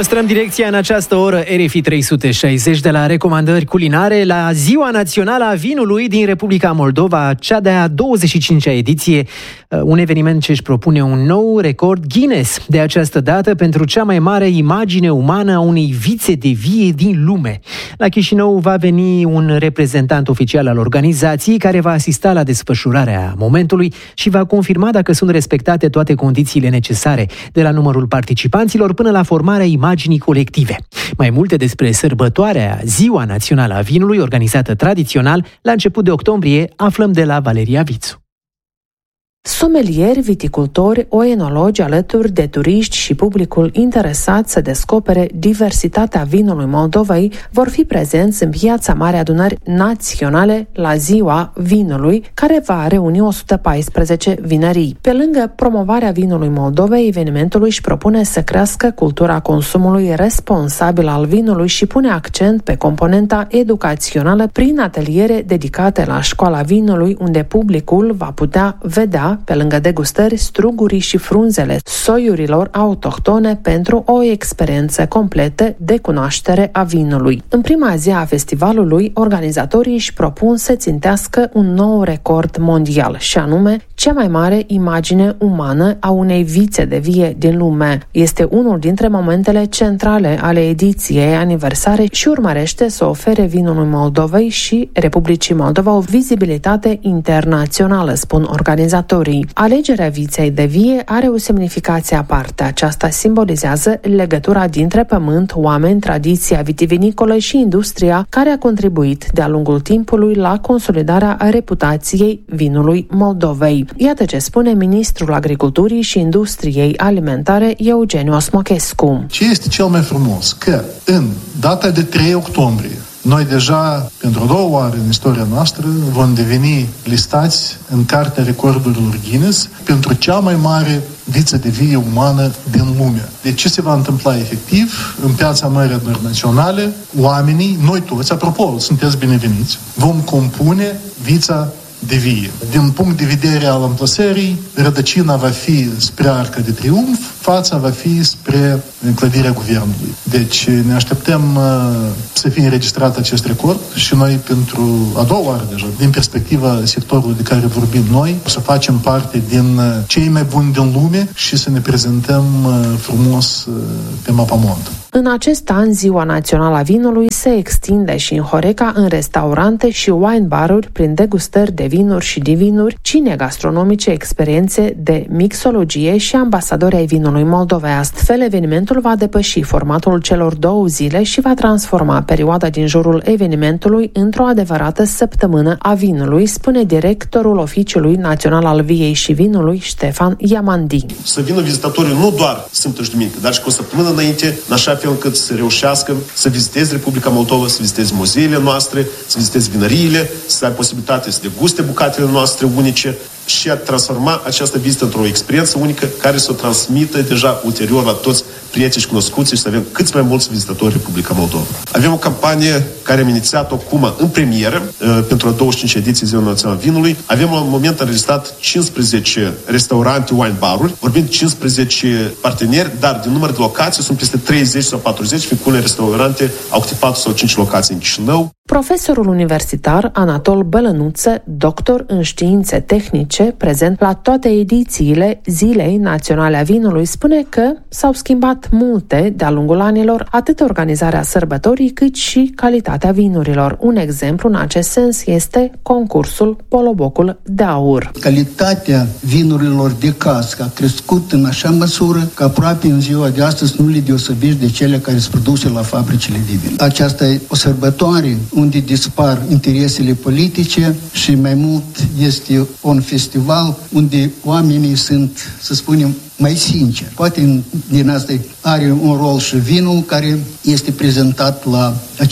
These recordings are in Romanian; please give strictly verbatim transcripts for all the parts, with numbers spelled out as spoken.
Păstrăm direcția în această oră R F I trei sute șaizeci, de la recomandări culinare la Ziua Națională a Vinului din Republica Moldova, cea de-a douăzeci și cincea ediție, un eveniment ce își propune un nou record Guinness, de această dată pentru cea mai mare imagine umană a unei vițe de vie din lume. La Chișinău va veni un reprezentant oficial al organizației care va asista la desfășurarea momentului și va confirma dacă sunt respectate toate condițiile necesare, de la numărul participanților până la formarea imaginii colective. Mai multe despre sărbătoarea Ziua Națională a Vinului, organizată tradițional la început de octombrie, aflăm de la Valeria Vițu. Somelieri, viticultori, oenologi alături de turiști și publicul interesat să descopere diversitatea vinului Moldovei vor fi prezenți în Piața Mare Adunări Naționale la Ziua Vinului, care va reuni o sută paisprezece vinării. Pe lângă promovarea vinului Moldovei, evenimentul își propune să crească cultura consumului responsabil al vinului și pune accent pe componenta educațională prin ateliere dedicate la Școala Vinului, unde publicul va putea vedea, pe lângă degustări, strugurii și frunzele soiurilor autohtone pentru o experiență completă de cunoaștere a vinului. În prima zi a festivalului, organizatorii își propun să țintească un nou record mondial, și anume cea mai mare imagine umană a unei vițe de vie din lume. Este unul dintre momentele centrale ale ediției aniversare și urmărește să ofere vinului Moldovei și Republicii Moldova o vizibilitate internațională, spun organizatorii. Alegerea viței de vie are o semnificație aparte. Aceasta simbolizează legătura dintre pământ, oameni, tradiția vitivinicolă și industria care a contribuit de-a lungul timpului la consolidarea reputației vinului Moldovei. Iată ce spune ministrul Agriculturii și Industriei Alimentare, Eugeniu Osmochescu. Ce este cel mai frumos? Că în data de trei octombrie noi deja, pentru a doua oară în istoria noastră, vom deveni listați în Cartea Recordurilor Guinness pentru cea mai mare viță de vie umană din lume. Deci ce se va întâmpla efectiv? În Piața Mare Adunări Naționale, oamenii, noi toți, apropo, sunteți bineveniți, vom compune vița de vie. Din punct de vedere al amplasării, rădăcina va fi spre Arca de Triumf, fața va fi spre clădirea guvernului. Deci ne așteptăm uh, să fie înregistrat acest record și noi pentru a doua oară deja, din perspectiva sectorului de care vorbim noi, să facem parte din uh, cei mai buni din lume și să ne prezentăm uh, frumos uh, pe mapamont. În acest an, Ziua Națională a Vinului se extinde și în Horeca, în restaurante și wine baruri, prin degustări de vinuri și divinuri, cine gastronomice, experiențe de mixologie și ambasadori ai vinului Moldovei. Astfel, evenimentul va depăși formatul celor două zile și va transforma perioada din jurul evenimentului într-o adevărată săptămână a vinului, spune directorul Oficiului Național al Viei și Vinului, Ștefan Iamandi. Să vină vizitatorii nu doar sâmbătă și duminică, dar și cu o săptămână înainte, în așa fel încât să reușească să viziteze Republica Moldova, să viziteze muzeele noastre, să viziteze vinăriile, să ai posibilitate să deguste bucatele noastre unice și a transforma această vizită într-o experiență unică care să o transmită deja ulterior la toți prietenii și cunoscuți și să avem cât mai mulți vizitatori Republica Moldova. Avem o campanie care am inițiat-o acum în premieră pentru a douăzeci și cincea ediție Ziua Națională a Vinului. Avem la un moment înregistrat cincisprezece restaurante, wine baruri, vorbim cincisprezece parteneri, dar din număr de locații sunt peste treizeci sau patruzeci, fiind unele restaurante au câte patru sau cinci locații în Chișinău. Profesorul universitar Anatol Bălănuță, doctor în științe tehnice, prezent la toate edițiile Zilei Naționale a Vinului, spune că s-au schimbat multe de-a lungul anilor, atât organizarea sărbătorii cât și calitatea vinurilor. Un exemplu în acest sens este concursul Polobocul de Aur. Calitatea vinurilor de cască a crescut în așa măsură că aproape în ziua de astăzi nu le deosebești de cele care sunt produse la fabricile de vin. Aceasta e o sărbătoare unde dispar interesele politice și mai mult este un festival unde oamenii sunt, să spunem, mai sinceri. Poate din asta are un rol și vinul care este prezentat la acest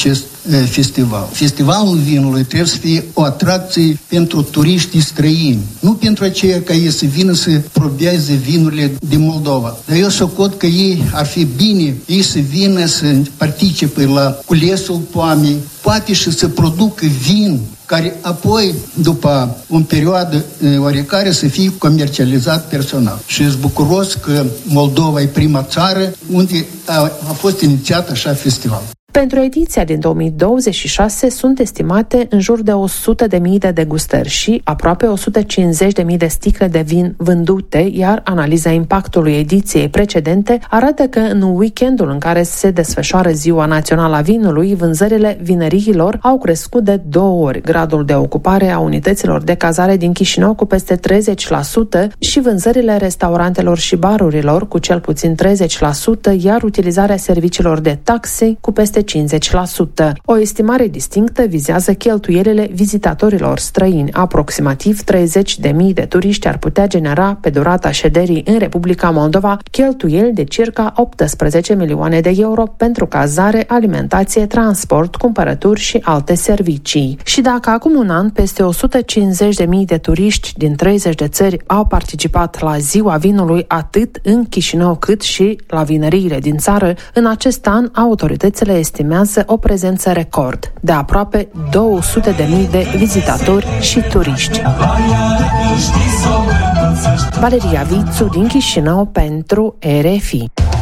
festival. Festivalul vinului trebuie să fie o atracție pentru turiștii străini, nu pentru aceia care ei să vină să probeze vinurile din Moldova. Dar eu socot că ei ar fi bine, ei să vină să participe la culesul poamei, poate și să producă vin care apoi, după o perioadă oarecare, să fie comercializat personal. Și sunt bucuros că Moldova e prima țară unde a, a fost inițiat așa festival. Pentru ediția din două mii douăzeci și șase sunt estimate în jur de o sută de mii de degustări și aproape o sută cincizeci de mii de sticle de vin vândute, iar analiza impactului ediției precedente arată că în weekendul în care se desfășoară Ziua Națională a Vinului, vânzările vinăriilor au crescut de două ori, gradul de ocupare a unităților de cazare din Chișinău cu peste treizeci la sută și vânzările restaurantelor și barurilor cu cel puțin treizeci la sută, iar utilizarea serviciilor de taxe cu peste cincizeci la sută. O estimare distinctă vizează cheltuielile vizitatorilor străini. Aproximativ treizeci de mii de turiști ar putea genera pe durata șederii în Republica Moldova cheltuieli de circa optsprezece milioane de euro pentru cazare, alimentație, transport, cumpărături și alte servicii. Și dacă acum un an peste o sută cincizeci de mii de turiști din treizeci de țări au participat la Ziua Vinului atât în Chișinău cât și la vinăriile din țară, în acest an autoritățile estimează o prezență record de aproape două sute de mii de vizitatori și turiști. Valeria Vițu din Chișinău pentru R F I.